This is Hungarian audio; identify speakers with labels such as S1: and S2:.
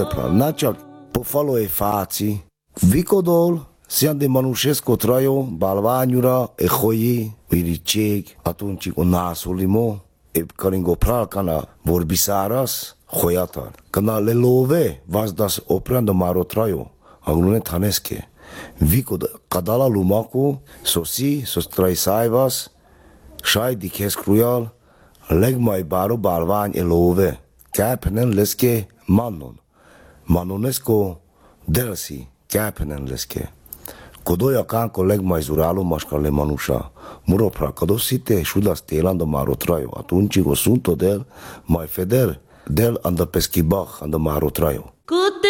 S1: Na csak pofalo e faci, vicodol, siam de manușesco traio, balvaniura, e hoi, iriceg, atunci cu nasulimo, e caringo pral cana vorbisaras, hoiatar. Cana le love, vas das oprando maro traio, aglune tanesche. Vicodol, cadala lumacu, sosi, sos trai saivas, shai dikhes cruial, legmai baro balvani e love, capenen leske manon. Manonesco delsi, capenen leske. Kodoja kanko legmai zuralo maskale manusa. Muropra kadosite sudas telando maro traio. Atunci go sunto del mai feder del anda pesquibach anda maro traio.